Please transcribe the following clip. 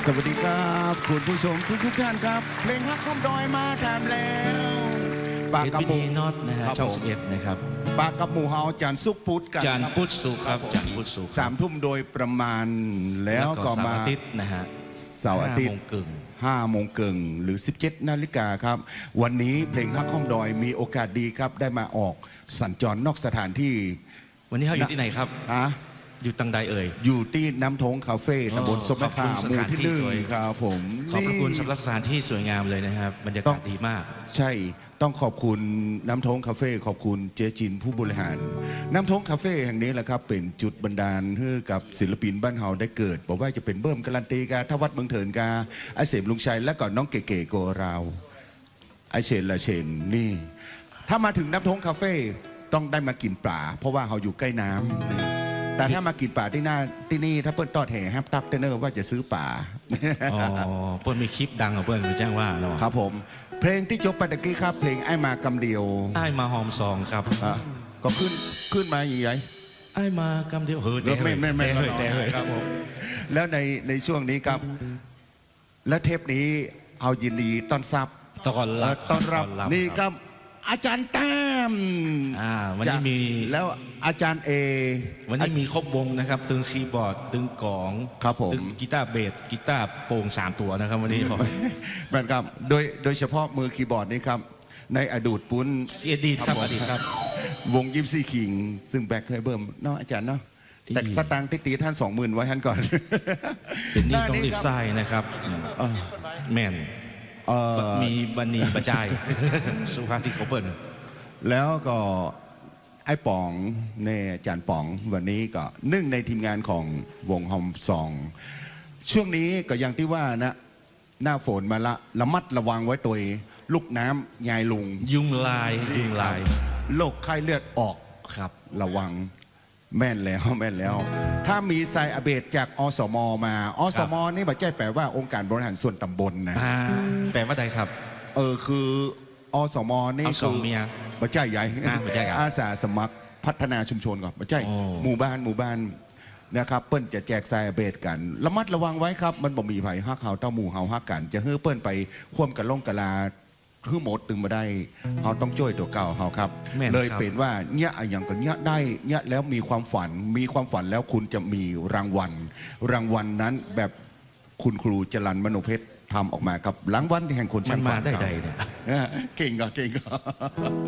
สวัสดีครับคุณผู้ชมทุกท่านครับเพลงฮักข้อมดอยมาถามแล้วปากกับหมูน็อตนะฮะช่อง11นะครับปากกับหมูเฮาจานซุกพุทธกันจานพุทธสุขครับจานพุทธสุข 3 ทุ่มโดยประมาณแล้วก็มาเสาร์อาทิตย์นะฮะเสาร์อาทิตย์5 โมงเกิงหรือ17 นาฬิกาครับวันนี้เพลงฮักข้อมดอยมีโอกาสดีครับได้มาออกสัญจรนอกสถานที่วันนี้เขาอยู่ที่ไหนครับอยู่ตังใดเอ่ยอยู่ที่น้ำทงคาเฟ่ตำบลสมภาหมู่ที่1ครับผมขอบพระคุณสำหรับสถานที่สวยงามเลยนะครับบรรยากาศดีมากใช่ต้องขอบคุณน้ำทงคาเฟ่ขอบคุณเจจินผู้บริหารน้ำทงคาเฟ่แห่งนี้แหละครับเป็นจุดบันดาลให้กับศิลปินบ้านเฮาได้เกิดบอกว่าจะเป็นเบิ้มการันตีกาทวัดเมืองเถินกาไอเสมลุงชัยและก่อนน้องเก๋ๆโกราวไอเชนละเชนนี่ถ้ามาถึงน้ำทงคาเฟ่ต้องได้มากินปลาเพราะว่าเขาอยู่ใกล้น้ำแต่ถ้ามากินป่าที่นี่ถ้าเปิ้ลตอดแห่ฮับตักเตเนอร์ว่าจะซื้อป่าอ๋อเปิ้ลมีคลิปดังของเปิ้ลไปแจ้งว่าเนาะครับผมเพลงที่จบไปตะกี้ครับเพลงไอ้มากำเดียวไอ้มาหอมซองครับก็ขึ้นมาอย่างไรไอ้มากำเดียวเฮ้ยแต่ครับผมแล้วในช่วงนี้ครับและเทปนี้เอายินดีต้อนรับนี่ครับอาจารย์แต้มวันนี้มีแล้วอาจารย์เอวันนี้มีครบวงนะครับตึงคีย์บอร์ดตึงกลองครับผมตึงกีตาร์เบสกีตาร์โป่ง3 ตัวนะครับวันนี้แม่นครับโดยเฉพาะมือคีย์บอร์ดนี้ครับในอดีตปุ้นอดีตครับวงยิมซี่คิงซึ่งแบ็คเคยเบิ่มเนาะอาจารย์เนาะแต่สตางค์ตีท่าน 20,000 ไว้ท่านก่อนเป็นนี่ต้องรีบใส่นะครับแม่นมีบันนีบรรจายสุภาษิตเขาเปิดแล้วก็ไอ้ป๋องเนี่ยอาจารย์ป๋องวันนี้ก็1ในทีมงานของวงฮอมซองช่วงนี้ก็อย่างที่ว่านะหน้าฝนมาละระมัดระวังไว้ตัวลูกน้ำยายลุงยุงลายโรคไข้เลือดออกครับระวังแม่นแล้วถ้ามีไซอาเบตจากอสมมาอสมนี่บัจจัยแปลว่าองค์การบริหารส่วนตำบลนะแปลว่าใดครับคืออสมนี่คือบัจจัยใหญ่อาสาสมัครพัฒนาชุมชนก่อนบัจจัยหมู่บ้านนะครับเปิ้ลจะแจกไซอาเบตกันระมัดระวังไว้ครับมันบ่มีไผ่ฮักเฮาเต้าหมู่เฮาฮักกันจะเฮ้อเปิ้ลไปคว่ำกันล่องกะลาคือหมดตึงมาได้เขาต้องช่วยตัวเก่าเขาครับเลยเป็นว่าเนี่ยอย่างกันเนี่ยได้เนี่ยแล้วมีความฝันแล้วคุณจะมีรางวัลนั้นแบบคุณครูจรัญมโนเพชรทำออกมาครับรางวัลแห่งคนช่างฝันมาได้เนี่ยเก่งก็